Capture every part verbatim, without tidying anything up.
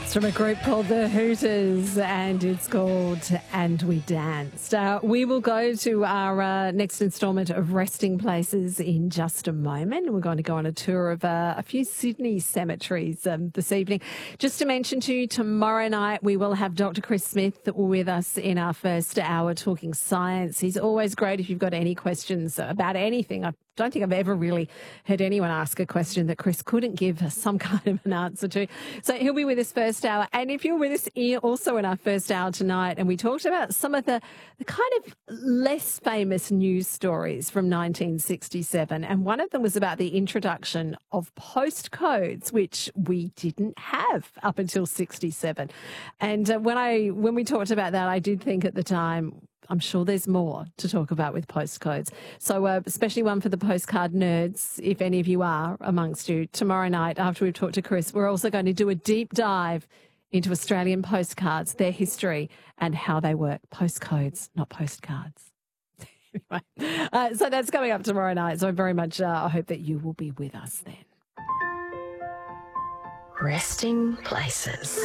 It's from a group called the Hooters, and it's called And We Danced. Uh, we will go to our uh, next instalment of Resting Places in just a moment. We're going to go on a tour of uh, a few Sydney cemeteries um, this evening. Just to mention to you, tomorrow night we will have Doctor Chris Smith with us in our first hour talking science. He's always great if you've got any questions about anything. I don't think I've ever really heard anyone ask a question that Chris couldn't give some kind of an answer to. So he'll be with us first hour. And if you're with us also in our first hour tonight, and we talked about some of the, the kind of less famous news stories from nineteen sixty-seven. And one of them was about the introduction of postcodes, which we didn't have up until sixty-seven. And uh, when I when we talked about that, I did think at the time, I'm sure there's more to talk about with postcodes. So uh, especially one for the postcard nerds, if any of you are amongst you. Tomorrow night, after we've talked to Chris, we're also going to do a deep dive into Australian postcards, their history and how they work. Postcodes, not postcards. Anyway, uh, so that's coming up tomorrow night. So I very much uh, I hope that you will be with us then. Resting Places.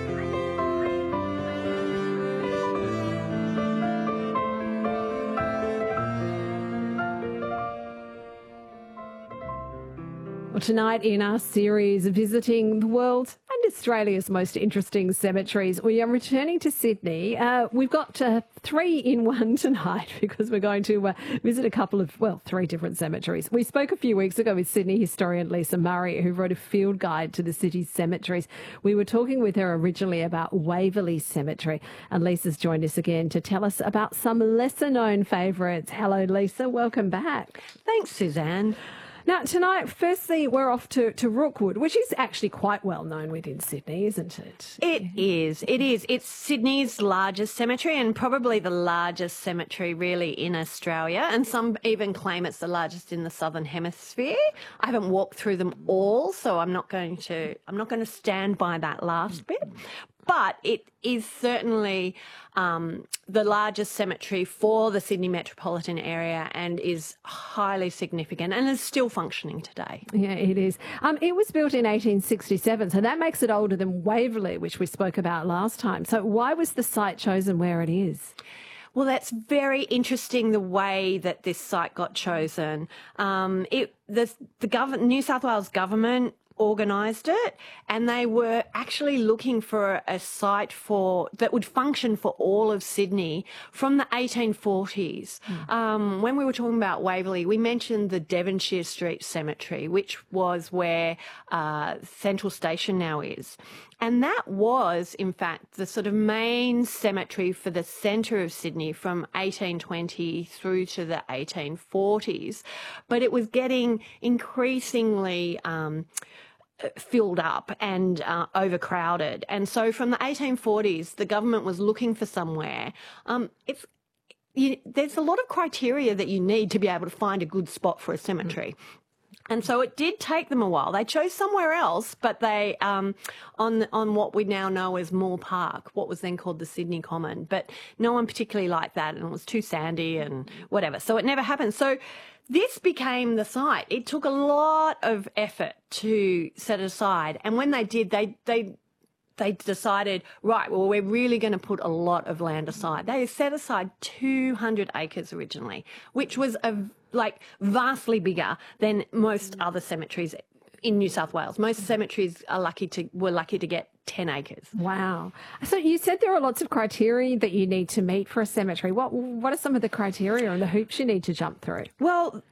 Well, tonight in our series visiting the world and Australia's most interesting cemeteries, we are returning to Sydney. Uh, we've got uh, three in one tonight because we're going to uh, visit a couple of, well, three different cemeteries. We spoke a few weeks ago with Sydney historian Lisa Murray, who wrote a field guide to the city's cemeteries. We were talking with her originally about Waverley Cemetery, and Lisa's joined us again to tell us about some lesser-known favourites. Hello, Lisa. Welcome back. Thanks, Suzanne. Now, tonight, firstly, we're off to, to Rookwood, which is actually quite well known within Sydney, isn't it? It is. It is. It's Sydney's largest cemetery and probably the largest cemetery really in Australia. And some even claim it's the largest in the Southern Hemisphere. I haven't walked through them all, so I'm not going to, I'm not going to stand by that last bit. But it is certainly um, the largest cemetery for the Sydney metropolitan area and is highly significant and is still functioning today. Yeah, it is. Um, it was built in eighteen sixty-seven, so that makes it older than Waverley, which we spoke about last time. So why was the site chosen where it is? Well, that's very interesting, the way that this site got chosen. Um, it, the the gov- New South Wales government organised it, and they were actually looking for a site for that would function for all of Sydney from the eighteen forties. Mm. Um, when we were talking about Waverley, we mentioned the Devonshire Street Cemetery, which was where uh, Central Station now is. And that was, in fact, the sort of main cemetery for the centre of Sydney from eighteen twenty through to the eighteen forties. But it was getting increasingly um, filled up and uh, overcrowded. And so from the eighteen forties, the government was looking for somewhere. Um, it's you, there's a lot of criteria that you need to be able to find a good spot for a cemetery. Mm. And so it did take them a while. They chose somewhere else, but they, um, on on what we now know as Moore Park, what was then called the Sydney Common, but no one particularly liked that, and it was too sandy and whatever. So it never happened. So this became the site. It took a lot of effort to set it aside, and when they did, they they they decided, right, well, we're really going to put a lot of land aside. They set aside two hundred acres originally, which was a like vastly bigger than most other cemeteries in New South Wales. Most cemeteries are lucky to were lucky to get ten acres. Wow. So you said there are lots of criteria that you need to meet for a cemetery. What what are some of the criteria and the hoops you need to jump through? Well,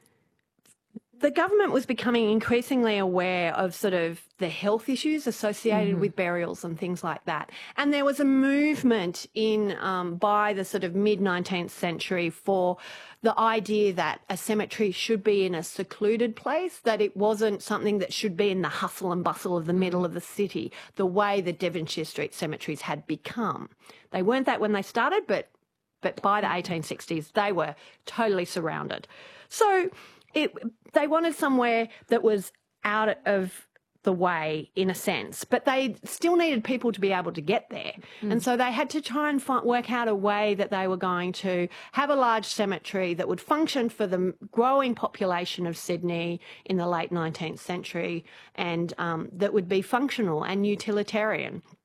the government was becoming increasingly aware of sort of the health issues associated mm-hmm. with burials and things like that. And there was a movement in um, by the sort of mid-nineteenth century for the idea that a cemetery should be in a secluded place, that it wasn't something that should be in the hustle and bustle of the middle of the city, the way the Devonshire Street cemeteries had become. They weren't that when they started, but but by the eighteen sixties, they were totally surrounded. So It, they wanted somewhere that was out of the way in a sense, but they still needed people to be able to get there. Mm. And so they had to try and find, work out a way that they were going to have a large cemetery that would function for the growing population of Sydney in the late nineteenth century and um, that would be functional and utilitarian.